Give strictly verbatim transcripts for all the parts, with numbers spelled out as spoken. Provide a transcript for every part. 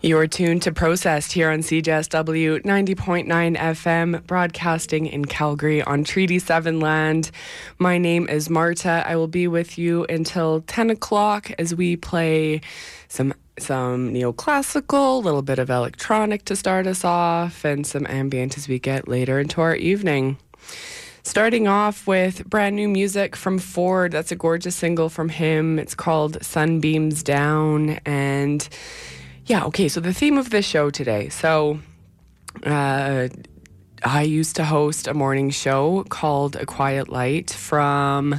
You're tuned to Processed here on C J S W ninety point nine F M, broadcasting in Calgary on Treaty seven land. My name is Marta. I will be with you until ten o'clock as we play some some neoclassical, a little bit of electronic to start us off, and some ambient as we get later into our evening. Starting off with brand new music from Ford. That's a gorgeous single from him. It's called Sunbeams Down. And yeah, okay, so the theme of this show today. So uh, I used to host a morning show called A Quiet Light from,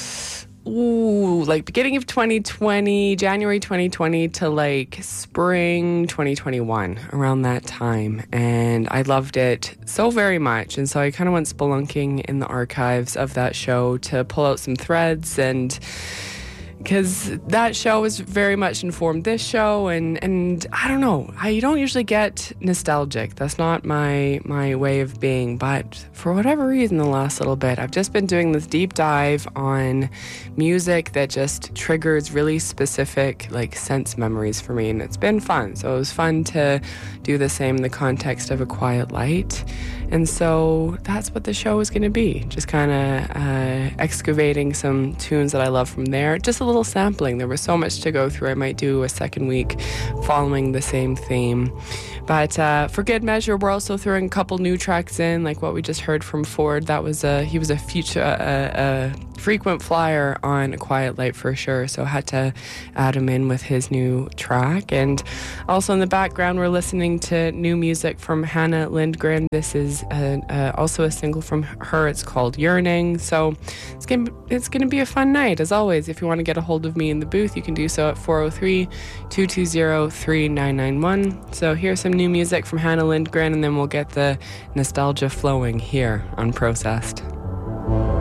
ooh, like beginning of twenty twenty, January twenty twenty to like spring twenty twenty-one, around that time. And I loved it so very much. And so I kind of went spelunking in the archives of that show to pull out some threads, and because that show has very much informed this show, and, and I don't know, I don't usually get nostalgic. That's not my my way of being, but for whatever reason the last little bit, I've just been doing this deep dive on music that just triggers really specific like sense memories for me, and it's been fun. So it was fun to do the same in the context of A Quiet Light. And so that's what the show is going to be, just kind of uh, excavating some tunes that I love from there. Just a little sampling. There was so much to go through. I might do a second week following the same theme. But uh, for good measure, we're also throwing a couple new tracks in, like what we just heard from Ford. That was a, he was a future, a, a frequent flyer on A Quiet Light for sure, so I had to add him in with his new track. And also in the background, we're listening to new music from Hannah Lindgren. This is a, uh, also a single from her. It's called Yearning. So it's gonna, it's gonna be a fun night. As always, if you want to get a hold of me in the booth, you can do so at four oh three, two two zero, three nine nine one. So here's some new music from Hannah Lindgren, and then we'll get the nostalgia flowing here on Processed.